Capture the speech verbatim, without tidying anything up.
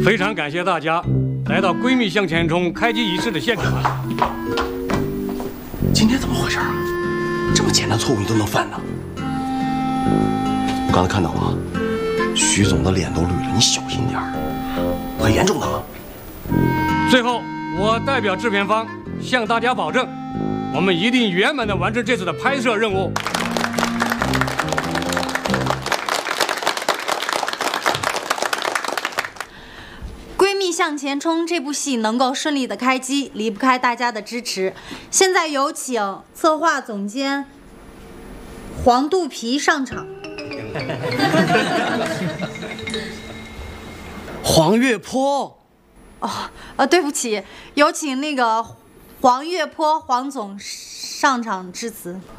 非常感谢大家来到闺蜜向前冲开机仪式的现场。 今天怎么回事啊？这么简单错误你都能犯呢？我刚才看到了，徐总的脸都绿了，你小心点儿，很严重的啊。 最后，我代表制片方向大家保证，我们一定圆满地完成这次的拍摄任务。 闺蜜向前冲这部戏能够顺利的开机，离不开大家的支持。现在有请策划总监黄肚皮上场。 黄月坡。 哦，呃，对不起，有请那个黄月坡黄总上场致辞。